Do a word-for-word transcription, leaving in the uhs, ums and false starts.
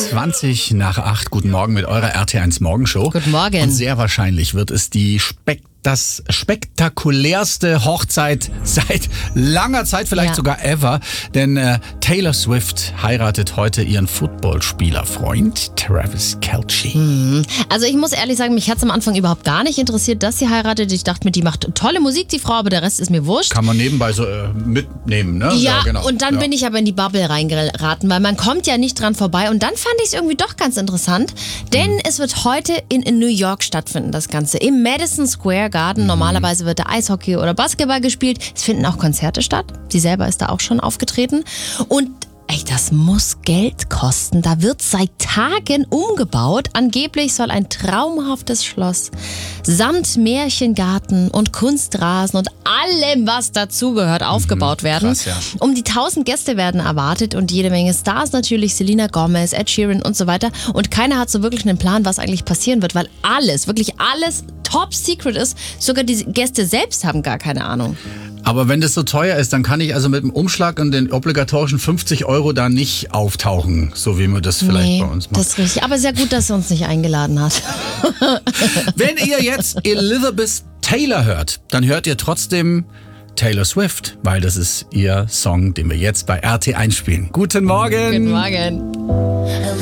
zwanzig nach acht. Guten Morgen mit eurer R T eins Morgenshow. Guten Morgen. Und sehr wahrscheinlich wird es die Spek das spektakulärste Hochzeit seit langer Zeit, vielleicht Ja. sogar ever. Denn äh, Taylor Swift heiratet heute ihren Footballspielerfreund Travis Kelce. Also ich muss ehrlich sagen, mich hat es am Anfang überhaupt gar nicht interessiert, dass sie heiratet. Ich dachte mir, die macht tolle Musik, die Frau, aber der Rest ist mir wurscht. Kann man nebenbei so äh, mitnehmen, ne? Ja, genau. und dann ja. bin ich aber in die Bubble reingeraten, weil man kommt ja nicht dran vorbei. Und dann fand ich es irgendwie doch ganz interessant, denn Mhm. es wird heute in, in New York stattfinden, das Ganze. Im Madison Square Garden. Normalerweise wird da Eishockey oder Basketball gespielt. Es finden auch Konzerte statt. Sie selber ist da auch schon aufgetreten. Und ey, das muss Geld kosten. Da wird seit Tagen umgebaut. Angeblich soll ein traumhaftes Schloss samt Märchengarten und Kunstrasen und allem, was dazugehört, aufgebaut werden. krass, ja. Um die tausend Gäste werden erwartet und jede Menge Stars natürlich, Selena Gomez, Ed Sheeran und so weiter. Und keiner hat so wirklich einen Plan, was eigentlich passieren wird, weil alles, wirklich alles top secret ist. Sogar die Gäste selbst haben gar keine Ahnung. Aber wenn das so teuer ist, dann kann ich also mit dem Umschlag und den obligatorischen fünfzig Euro da nicht auftauchen, so wie man das vielleicht Nee, bei uns macht. das ist richtig. Aber sehr gut, dass er uns nicht eingeladen hat. Wenn ihr jetzt Elizabeth Taylor hört, dann hört ihr trotzdem Taylor Swift, weil das ist ihr Song, den wir jetzt bei R T eins spielen. Guten Morgen! Guten Morgen.